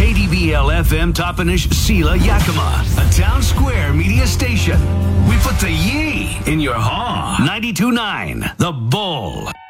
KDBL FM Toppenish Sila Yakima, a town square media station. We put the ye in your haw. 92.9, The Bull.